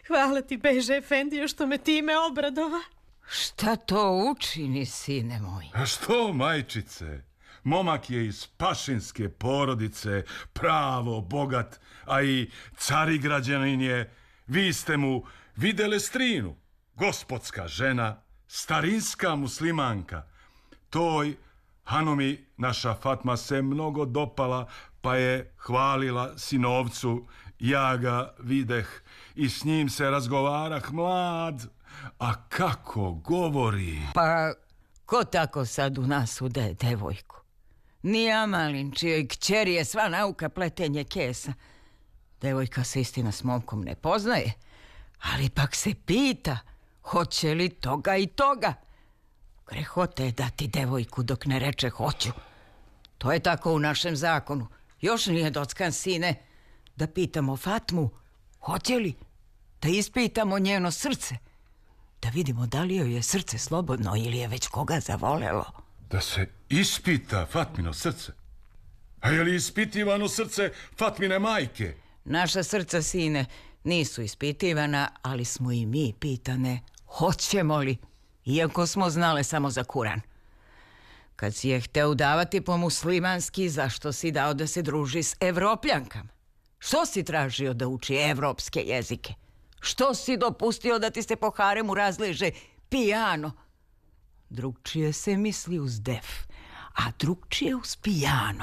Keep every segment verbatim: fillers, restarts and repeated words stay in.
Hvala ti, Beže Efendiju, što me time obradova. Šta to učini, sine moj? A što, majčice? Momak je iz pašinske porodice, pravo bogat, a i carigrađanin je. Vi ste mu videle strinu, gospodska žena, starinska muslimanka. Toj Hanumi naša Fatma se mnogo dopala, pa je hvalila sinovcu. Ja ga videh i s njim se razgovarah mlad, a kako govori. Pa ko tako sad u nas udaje devojku? Ni Amalin, čijoj kćeri je sva nauka pletenje kesa. Devojka se istina s momkom ne poznaje, ali pak se pita hoće li toga i toga. Grehote je dati devojku dok ne reče hoću. To je tako u našem zakonu. Još nije dockan, sine, da pitamo Fatmu hoće li, da ispitamo njeno srce, da vidimo da li joj je srce slobodno ili je već koga zavolelo. Da se ispita Fatmino srce? A je li ispitivano srce Fatmine majke? Naša srca, sine, nisu ispitivana, ali smo i mi pitane hoćemo li, iako smo znale samo za Kuran. Kad si je hteo davati po muslimanski, zašto si dao da se druži s Evropljankama? Što si tražio da uči evropske jezike? Što si dopustio da ti se po haremu razliže pijano? Drugčije se misli uz def, a drugčije uz pijano.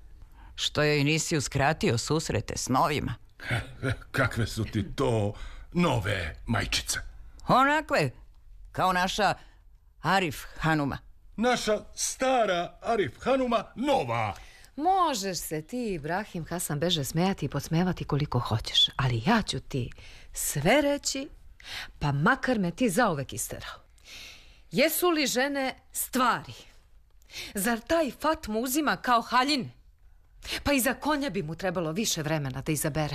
Što joj nisi uskratio susrete s novima? Kakve su ti to nove majčice? Onakve, kao naša Arif Hanuma. Naša stara Arif Hanuma nova. Možeš se ti, Ibrahim Hasan Beže, smejati i podsmevati koliko hoćeš, ali ja ću ti sve reći, pa makar me ti zauvek isterao. Jesu li žene stvari? Zar taj Fatmu uzima kao haljine? Pa i za konja bi mu trebalo više vremena da izabere.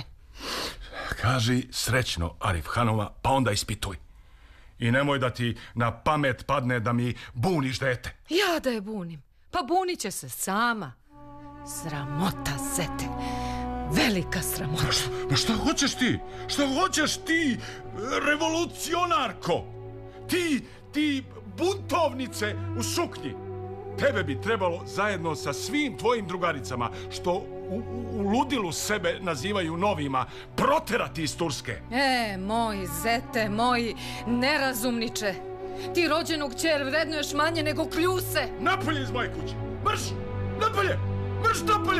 Kaži srećno, Arif Hanuma, pa onda ispituj. I nemoj da ti na pamet padne da mi buniš dete. Ja da je bunim? Pa bunit će se sama. Sramota, zete. Velika sramota. Ma šta, ma šta hoćeš ti? Šta hoćeš ti, revolucionarko? Ti, ti buntovnice u suknji. Tebe bi trebalo zajedno sa svim tvojim drugaricama, što u, u, u ludilu sebe nazivaju novima, proterati iz Turske. E, moj zete, moj nerazumniče. Ti rođenu kćer vrednuješ manje nego kljuse. Napolje iz moje kuće. Mrš! Napolje! Mrš napolje!